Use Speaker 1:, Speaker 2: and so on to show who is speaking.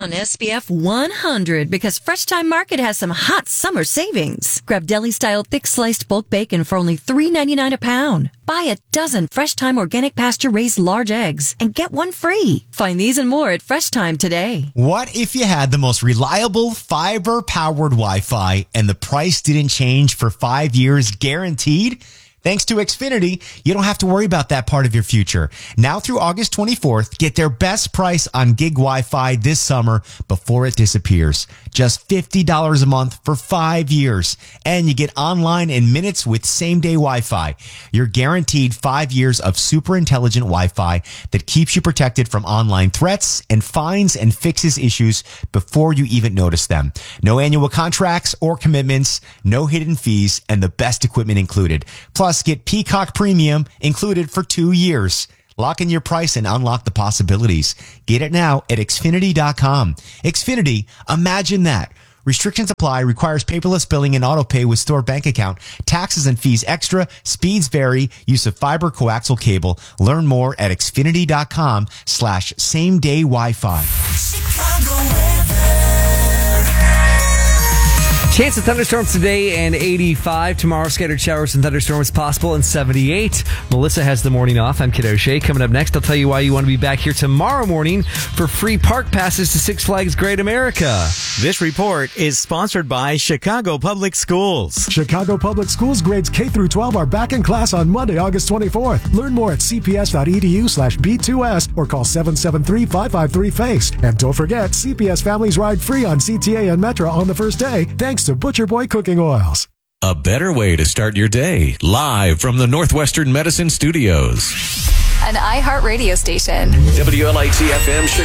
Speaker 1: on SPF 100 because Fresh Time Market has some hot summer savings. Grab deli-style thick-sliced bulk bacon for only $3.99 a pound. Buy a dozen Fresh Time organic pasture-raised large eggs and get one free. Find these and more at Fresh Time today.
Speaker 2: What if you had the most reliable fiber-powered Wi-Fi and the price didn't change for 5 years guaranteed? Thanks to Xfinity, you don't have to worry about that part of your future. Now through August 24th, get their best price on gig Wi-Fi this summer before it disappears. Just $50 a month for 5 years. And you get online in minutes with same-day Wi-Fi. You're guaranteed 5 years of super intelligent Wi-Fi that keeps you protected from online threats and finds and fixes issues before you even notice them. No annual contracts or commitments, no hidden fees, and the best equipment included. Plus, get Peacock Premium included for 2 years. Lock in your price and unlock the possibilities. Get it now at Xfinity.com. Xfinity, imagine that. Restrictions apply, requires paperless billing and autopay with stored bank account. Taxes and fees extra. Speeds vary. Use of fiber coaxial cable. Learn more at Xfinity.com/same-day Wi-Fi.
Speaker 3: Chance of thunderstorms today and 85. Tomorrow, scattered showers and thunderstorms possible and 78. Melissa has the morning off. I'm Kid O'Shea. Coming up next, I'll tell you why you want to be back here tomorrow morning for free park passes to Six Flags Great America.
Speaker 4: This report is sponsored by Chicago Public Schools.
Speaker 5: Chicago Public Schools grades K through 12 are back in class on Monday, August 24th. Learn more at cps.edu/B2S or call 773-553-FACE. And don't forget, CPS families ride free on CTA and Metra on the first day, thanks to Butcher Boy Cooking Oils.
Speaker 6: A better way to start your day, live from the Northwestern Medicine Studios.
Speaker 7: An iHeartRadio station.
Speaker 6: WLIT-FM Chicago.